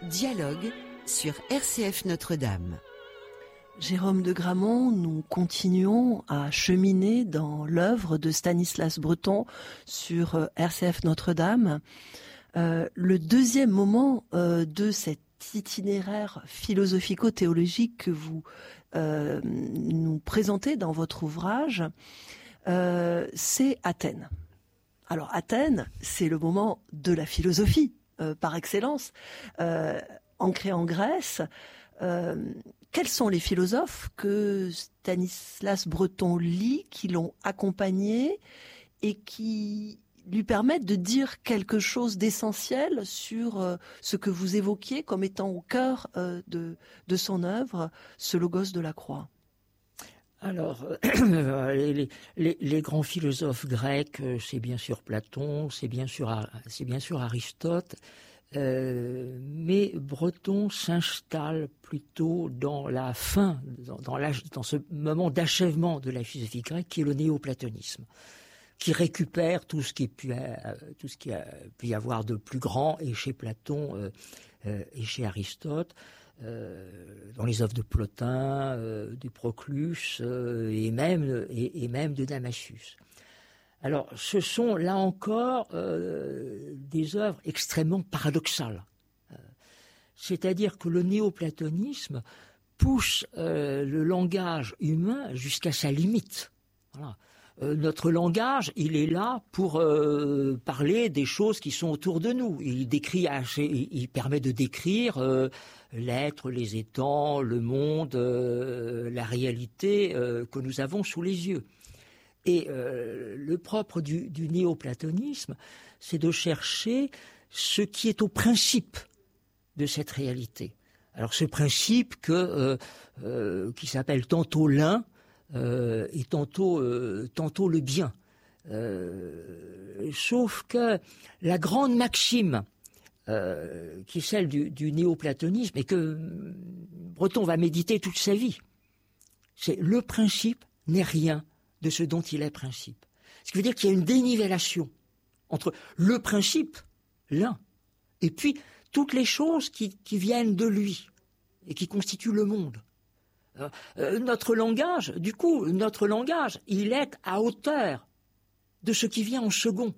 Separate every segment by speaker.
Speaker 1: Dialogue sur RCF Notre-Dame.
Speaker 2: Jérôme de Gramont, nous continuons à cheminer dans l'œuvre de Stanislas Breton sur RCF Notre-Dame. Le deuxième moment de cet itinéraire philosophico-théologique que vous nous présentez dans votre ouvrage, c'est Athènes. Alors Athènes, c'est le moment de la philosophie par excellence, ancrée en Grèce. Quels sont les philosophes que Stanislas Breton lit, qui l'ont accompagné et qui lui permettent de dire quelque chose d'essentiel sur ce que vous évoquiez comme étant au cœur de son œuvre, ce logos de la croix?
Speaker 3: Alors, les grands philosophes grecs, c'est bien sûr Platon, c'est bien sûr Aristote, mais Breton s'installe plutôt dans la fin, dans ce moment d'achèvement de la philosophie grecque qui est le néoplatonisme, qui récupère tout ce qui a pu y avoir de plus grand et chez Platon et chez Aristote. Dans les œuvres de Plotin, de Proclus et même de Damascius. Alors, ce sont là encore des œuvres extrêmement paradoxales. C'est-à-dire que le néoplatonisme pousse le langage humain jusqu'à sa limite. Voilà. Notre langage, il est là pour parler des choses qui sont autour de nous. Il permet de décrire l'être, les étangs, le monde, la réalité que nous avons sous les yeux. Et le propre du néoplatonisme, c'est de chercher ce qui est au principe de cette réalité. Alors ce principe qui s'appelle tantôt l'un, et tantôt le bien. Sauf que la grande maxime qui est celle du néoplatonisme et que Breton va méditer toute sa vie, c'est le principe n'est rien de ce dont il est principe. Ce qui veut dire qu'il y a une dénivellation entre le principe, l'un, et puis toutes les choses qui viennent de lui et qui constituent le monde. Notre langage, il est à hauteur de ce qui vient en second.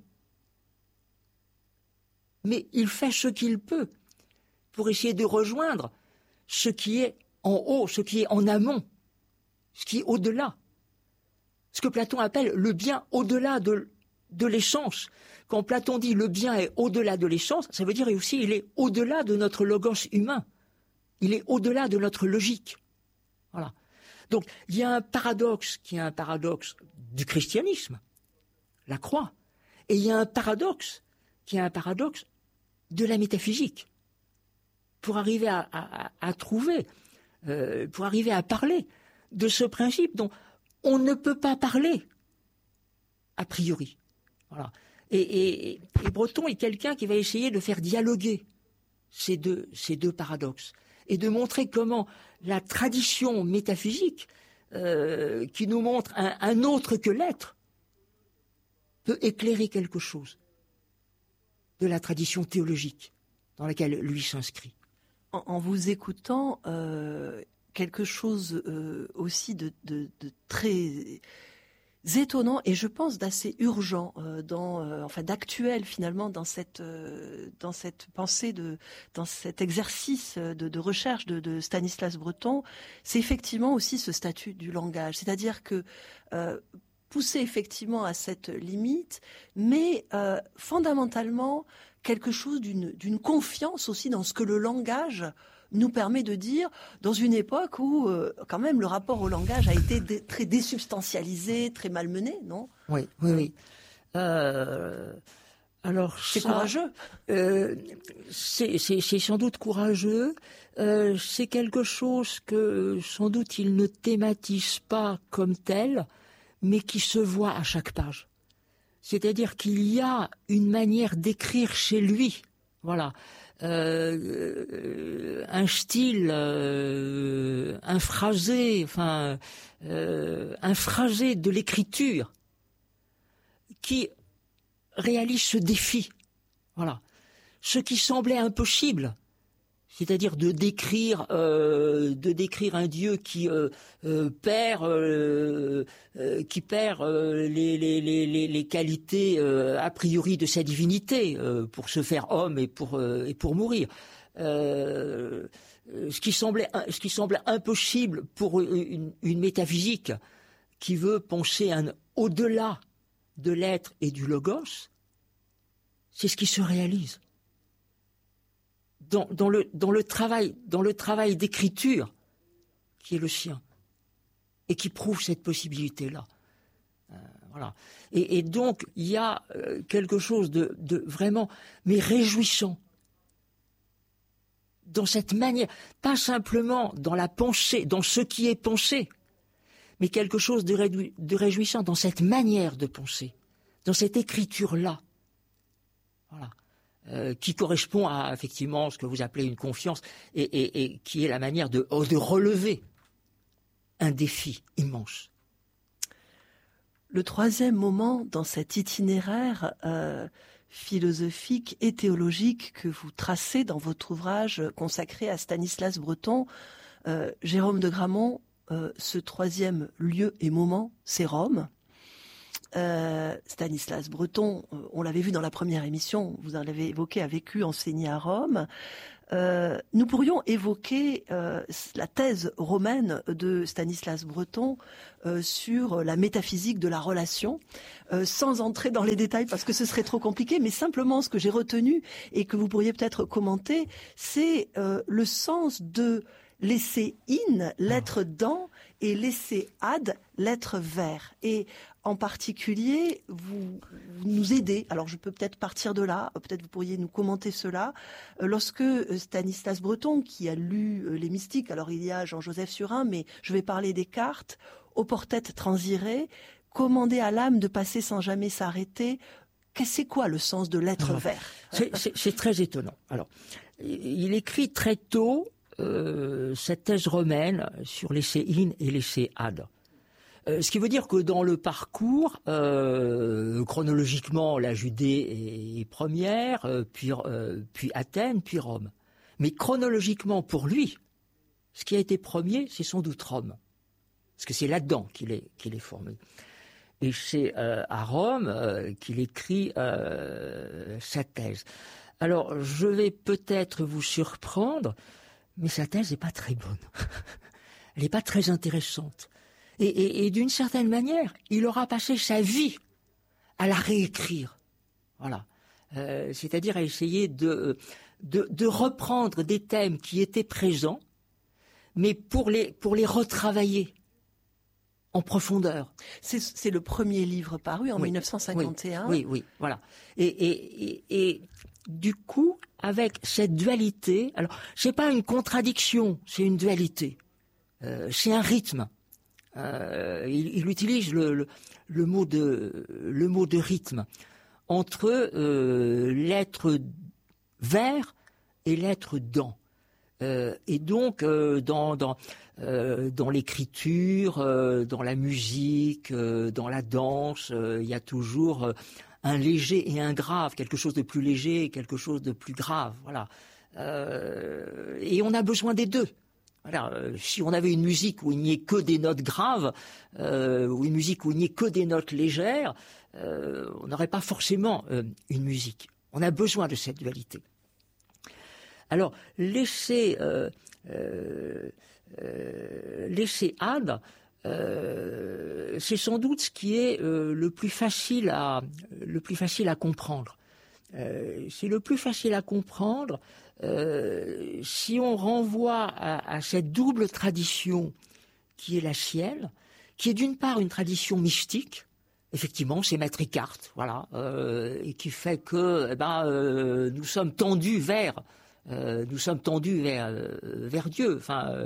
Speaker 3: Mais il fait ce qu'il peut pour essayer de rejoindre ce qui est en haut, ce qui est en amont, ce qui est au-delà. Ce que Platon appelle le bien au-delà de l'essence. Quand Platon dit le bien est au-delà de l'essence, ça veut dire aussi il est au-delà de notre logos humain. Il est au-delà de notre logique. Voilà. Donc, il y a un paradoxe qui est un paradoxe du christianisme, la croix, et il y a un paradoxe qui est un paradoxe de la métaphysique. Pour arriver à trouver, pour arriver à parler de ce principe dont on ne peut pas parler a priori. Voilà. Et Breton est quelqu'un qui va essayer de faire dialoguer ces deux paradoxes et de montrer comment la tradition métaphysique qui nous montre un autre que l'être peut éclairer quelque chose de la tradition théologique dans laquelle lui s'inscrit.
Speaker 2: En vous écoutant, quelque chose aussi de très étonnant et je pense d'assez urgent, d'actuel finalement dans cette pensée, dans cet exercice de recherche de Stanislas Breton, c'est effectivement aussi ce statut du langage, c'est-à-dire que poussé effectivement à cette limite, mais fondamentalement quelque chose d'une confiance aussi dans ce que le langage nous permet de dire dans une époque où quand même le rapport au langage a été très désubstantialisé, très malmené, non ?
Speaker 3: Oui. Alors
Speaker 2: c'est courageux.
Speaker 3: C'est sans doute courageux. C'est quelque chose que sans doute il ne thématise pas comme tel, mais qui se voit à chaque page. C'est-à-dire qu'il y a une manière d'écrire chez lui, voilà, un style, un phrasé de l'écriture qui réalise ce défi, voilà. Ce qui semblait impossible c'est-à-dire de décrire un Dieu qui perd les qualités a priori de sa divinité pour se faire homme et pour mourir. Ce qui semblait impossible pour une métaphysique qui veut penser au-delà de l'être et du logos, c'est ce qui se réalise. Dans le travail d'écriture qui est le sien et qui prouve cette possibilité-là. Voilà. Et donc, il y a quelque chose de vraiment, mais réjouissant dans cette manière, pas simplement dans la pensée, dans ce qui est pensé, mais quelque chose de réjouissant dans cette manière de penser, dans cette écriture-là. Voilà. Qui correspond à effectivement ce que vous appelez une confiance et qui est la manière de relever un défi immense.
Speaker 2: Le troisième moment dans cet itinéraire philosophique et théologique que vous tracez dans votre ouvrage consacré à Stanislas Breton, Jérôme de Gramont, ce troisième lieu et moment, c'est Rome. Stanislas Breton, on l'avait vu dans la première émission, vous en l'avez évoqué, a vécu, enseigné à Rome. Nous pourrions évoquer la thèse romaine de Stanislas Breton sur la métaphysique de la relation, sans entrer dans les détails parce que ce serait trop compliqué, mais simplement ce que j'ai retenu et que vous pourriez peut-être commenter, c'est le sens de laisser in, l'être dans, et laisser ad, l'être vers. Et en particulier, vous nous aidez, alors je peux peut-être partir de là, peut-être vous pourriez nous commenter cela, lorsque Stanislas Breton, qui a lu les mystiques, alors il y a Jean-Joseph Surin, mais je vais parler des cartes, au portète transiré, commander à l'âme de passer sans jamais s'arrêter, c'est quoi le sens de l'être vers?
Speaker 3: C'est très étonnant. Alors, il écrit très tôt cette thèse romaine sur l'essai in et l'essai ad. Ce qui veut dire que dans le parcours, chronologiquement, la Judée est première, puis Athènes, puis Rome. Mais chronologiquement, pour lui, ce qui a été premier, c'est sans doute Rome. Parce que c'est là-dedans qu'il est formé. Et c'est à Rome qu'il écrit sa thèse. Alors, je vais peut-être vous surprendre, mais sa thèse n'est pas très bonne. Elle n'est pas très intéressante. Et d'une certaine manière, il aura passé sa vie à la réécrire. Voilà. C'est-à-dire à essayer de reprendre des thèmes qui étaient présents, mais pour les retravailler en profondeur.
Speaker 2: C'est le premier livre paru en 1951.
Speaker 3: Oui, voilà. Et du coup, avec cette dualité, alors c'est pas une contradiction, c'est une dualité. C'est un rythme. Il utilise le mot de rythme entre l'être vers et l'être dans. Et donc dans l'écriture, dans la musique, dans la danse, il y a toujours un léger et un grave, quelque chose de plus léger et quelque chose de plus grave. Voilà. Et on a besoin des deux. Voilà, si on avait une musique où il n'y ait que des notes graves, ou une musique où il n'y ait que des notes légères, on n'aurait pas forcément une musique. On a besoin de cette dualité. Alors, l'essai ad, c'est sans doute ce qui est le plus facile à comprendre. C'est le plus facile à comprendre si on renvoie à cette double tradition qui est la sienne, qui est d'une part une tradition mystique, effectivement, c'est Maître Eckhart, voilà, et qui fait que nous sommes tendus vers Dieu. Enfin,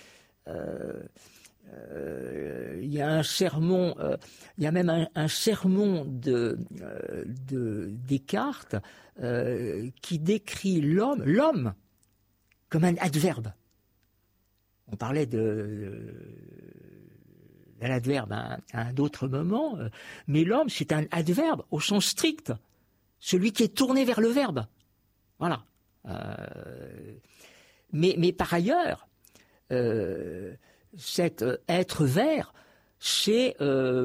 Speaker 3: il y a un sermon, il y a même un sermon de Descartes qui décrit l'homme comme un adverbe. On parlait de l'adverbe à un autre moment, mais l'homme, c'est un adverbe au sens strict, celui qui est tourné vers le verbe. Voilà. Mais par ailleurs, cet être vert, c'est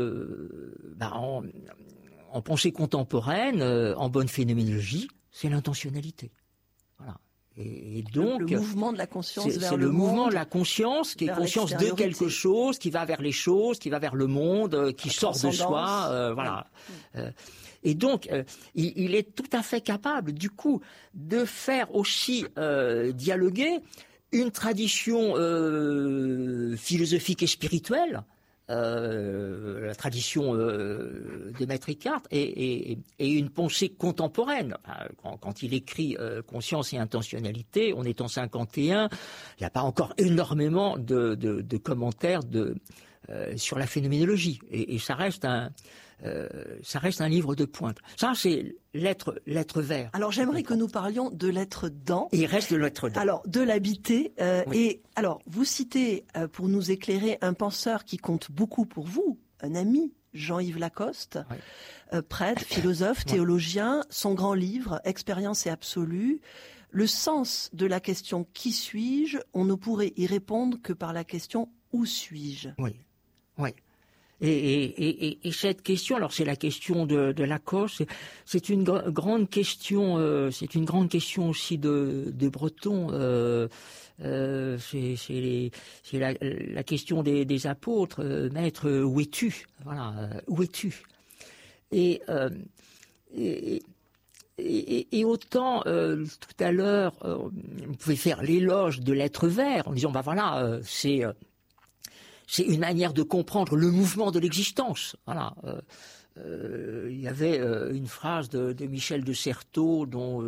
Speaker 3: en pensée contemporaine, en bonne phénoménologie, c'est l'intentionnalité. Voilà. Et donc,
Speaker 2: le mouvement de la conscience vers le monde.
Speaker 3: C'est le mouvement de la conscience qui est conscience de quelque chose, qui va vers les choses, qui va vers le monde, qui sort de soi. Voilà. Et donc, il est tout à fait capable, du coup, de faire aussi dialoguer une tradition philosophique et spirituelle, la tradition de Maître Eckhart, et une pensée contemporaine. Quand il écrit Conscience et intentionnalité, on est en 51, il n'y a pas encore énormément de commentaires sur la phénoménologie, et ça reste un livre de pointe. Ça, c'est l'être vert.
Speaker 2: Alors, j'aimerais que nous parlions de l'être dent.
Speaker 3: Et il reste de l'être dent.
Speaker 2: Alors, de l'habiter.
Speaker 3: Oui.
Speaker 2: Et alors, vous citez, pour nous éclairer, un penseur qui compte beaucoup pour vous, un ami, Jean-Yves Lacoste, prêtre, philosophe, théologien. Son grand livre, Expérience et absolue. Le sens de la question « Qui suis-je ?» on ne pourrait y répondre que par la question « Où suis-je »
Speaker 3: Oui. Et cette question, alors c'est la question de Lacoste, c'est une grande question, c'est une grande question aussi de Breton. C'est la question des apôtres. Maître, où es-tu ? Voilà, où es-tu ? Et autant tout à l'heure, vous pouvez faire l'éloge de l'être vert en disant c'est une manière de comprendre le mouvement de l'existence. Voilà. Il y avait une phrase de Michel de Certeau dont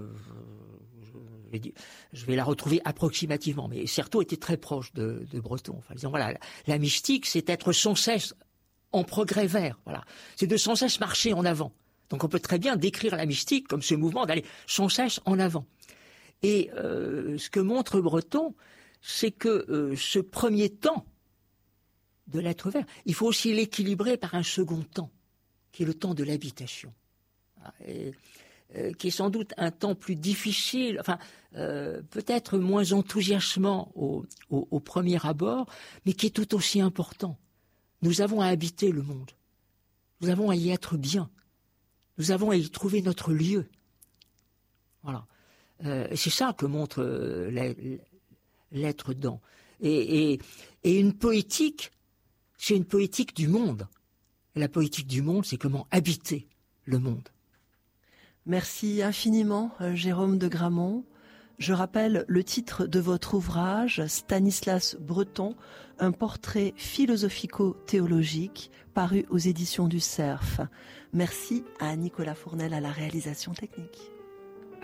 Speaker 3: je vais la retrouver approximativement, mais Certeau était très proche de Breton. Enfin, disant voilà, la mystique, c'est être sans cesse en progrès vers. Voilà, c'est de sans cesse marcher en avant. Donc, on peut très bien décrire la mystique comme ce mouvement d'aller sans cesse en avant. Et ce que montre Breton, c'est que ce premier temps de l'être vert, il faut aussi l'équilibrer par un second temps, qui est le temps de l'habitation, qui est sans doute un temps plus difficile, peut-être moins enthousiasmant au premier abord, mais qui est tout aussi important. Nous avons à habiter le monde, nous avons à y être bien, nous avons à y trouver notre lieu. Voilà. C'est ça que montre l'être dent. Et une poétique, c'est une poétique du monde. Et la poétique du monde, c'est comment habiter le monde.
Speaker 2: Merci infiniment, Jérôme de Gramont. Je rappelle le titre de votre ouvrage, Stanislas Breton, un portrait philosophico-théologique, paru aux éditions du Cerf. Merci à Nicolas Fournel à la réalisation technique.